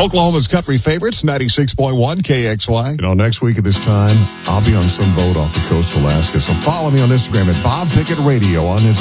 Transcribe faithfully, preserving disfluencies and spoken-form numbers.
Oklahoma's country favorites, ninety-six point one K X Y. You know, next week at this time, I'll be on some boat off the coast of Alaska. So follow me on Instagram at Bob Pickett Radio on Instagram.